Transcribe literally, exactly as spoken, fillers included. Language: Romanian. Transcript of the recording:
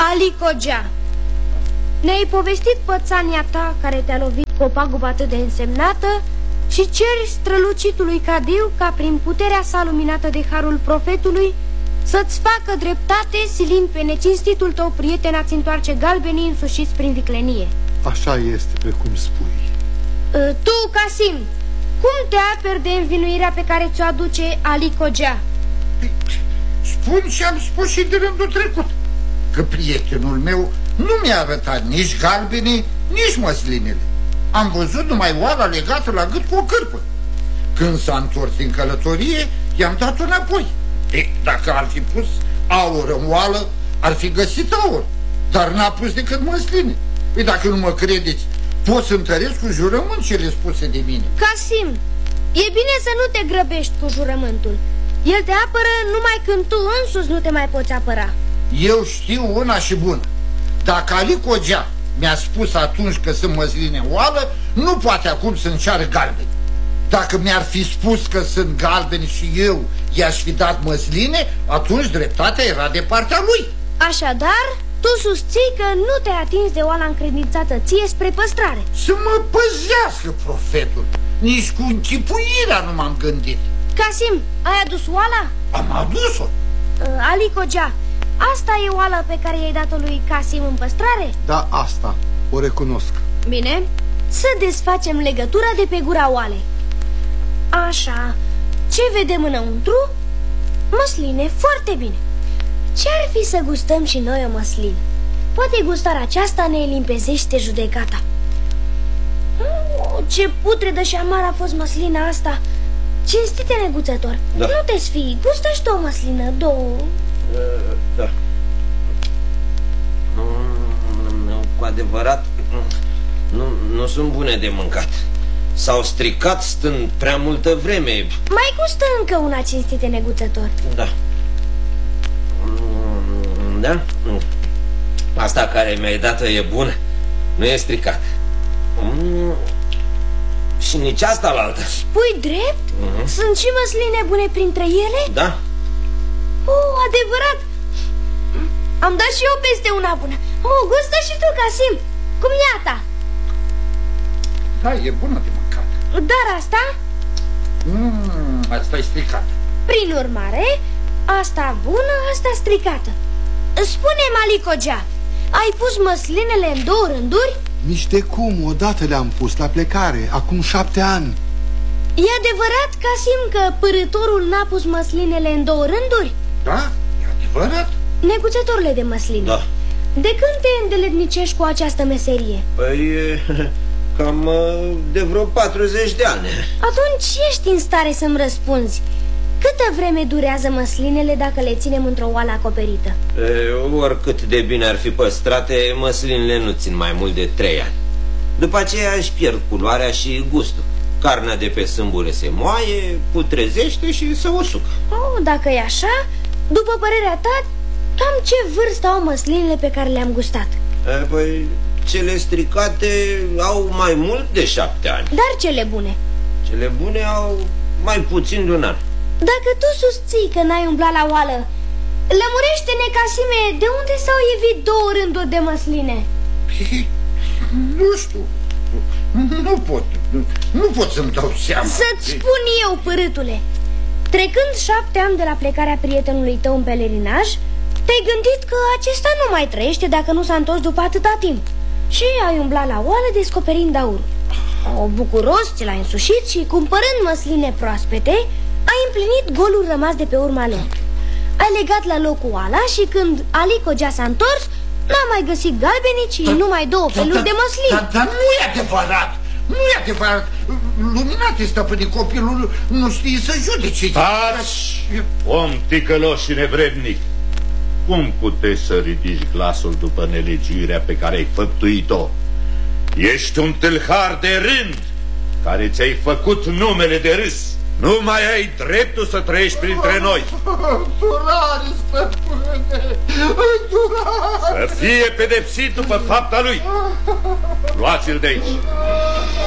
Aliko Gea, ne-ai povestit pățania ta care te-a lovit cu o pagubă atât de însemnată și ceri strălucitului Cadiu ca prin puterea sa luminată de harul profetului să-ți facă dreptate, silind pe necinstitul tău prieten a-ți întoarce galbenii însușiți prin viclenie. Așa este, precum spui. Tu, Casim, cum te aperi de învinuirea pe care ți-o aduce Aliko Gea? Spun ce am spus și de rândul trecut, că prietenul meu nu mi-a arătat nici galbenii, nici măslinele. Am văzut numai oala legată la gât cu o cârpă. Când s-a întors din călătorie, i-am dat-o înapoi. E, dacă ar fi pus aur în oală, ar fi găsit aur, dar n-a pus decât măsline. E, dacă nu mă credeți, pot să întăresc cu jurământ cele spuse de mine. Casim, e bine să nu te grăbești cu jurământul. El te apără numai când tu însuți nu te mai poți apăra. Eu știu una și bună. Dacă Aliko Gea mi-a spus atunci că sunt măsline oală, nu poate acum să-mi ceară galbeni. Dacă mi-ar fi spus că sunt galbeni și eu i-aș fi dat măsline, atunci dreptatea era de partea lui. Așadar, tu susții că nu te-ai atins de oala încredințată ție spre păstrare. Să mă păzească profetul. Nici cu închipuirea nu m-am gândit. Casim, ai adus oala? Am adus-o. uh, Aliko Gea, asta e oala pe care i-ai dat-o lui Casim în păstrare? Da, asta, o recunosc. Bine, să desfacem legătura de pe gura oalei. Așa, ce vedem înăuntru? Măsline, foarte bine. Ce-ar fi să gustăm și noi o măslină? Poate gustarea aceasta ne limpezește judecata. Oh, ce putredă și amară a fost măslina asta. Cinstite neguțător, da. Nu te sfii, gustă și tu o măslină, două. uh, Da. mm, Cu adevărat, nu, nu sunt bune de mâncat. S-au stricat stând prea multă vreme. Mai gustă încă una, cinstite neguțător. Da. Da? Asta care mi-ai dat-o e bună. Nu e stricat. mm. Și nici asta la altă. Spui drept? Uh-huh. Sunt și măsline bune printre ele? Da. Oh, adevărat. Am dat și eu peste una bună. Oh, gustă și tu, Casim. Cum e a ta? Da, e bună de mâncat. Dar asta? Mm, asta e stricată. Prin urmare, asta bună, asta stricată. Spune-mi, Aliko Gea, ai pus măslinele în două rânduri? Nici de cum, odată le-am pus la plecare, acum șapte ani. E adevărat, Casim, că pârâtorul n-a pus măslinele în două rânduri? Da, e adevărat. Neguțătorule de măsline, da. De când te îndeletnicești cu această meserie? Păi, cam de vreo patruzeci de ani. Atunci ești în stare să-mi răspunzi. Câtă vreme durează măslinele dacă le ținem într-o oală acoperită? E, oricât de bine ar fi păstrate, măslinele nu țin mai mult de trei ani. După aceea își pierd culoarea și gustul. Carnea de pe sâmbure se moaie, putrezește și se usucă. Oh, dacă e așa, după părerea ta, cam ce vârstă au măslinele pe care le-am gustat? E, păi, cele stricate au mai mult de șapte ani. Dar cele bune? Cele bune au mai puțin de un an. Dacă tu susții că n-ai umblat la oală, lămurește-ne, Casime, de unde s-au evit două rânduri de măsline? Nu știu. Nu pot. Nu pot să-mi dau seama. Să-ți spun eu, părâtule. Trecând șapte ani de la plecarea prietenului tău în pelerinaj, te-ai gândit că acesta nu mai trăiește dacă nu s-a întors după atâta timp. Și ai umblat la oală descoperind aurul. O, bucuros, ți l-ai însușit și, cumpărând măsline proaspete, ai împlinit golul rămas de pe urma lor. Ai legat la loc oala și când Aliko Gea s-a întors, n-a mai găsit galbenii, ci numai două feluri de măsline. Dar da, nu e adevărat. Nu e adevărat. Luminate, stăpâne, copilul nu știe să judece. Taci, om ticălos și nevrednic. Cum puteți să ridici glasul după nelegiuirea pe care ai făptuit-o? Ești un tâlhar de rând care ți-ai făcut numele de râs. Nu mai ai dreptul să trăiești printre noi. Îndurare, stăpâne, îndurare. Să fie pedepsit după fapta lui. Luați-l de aici.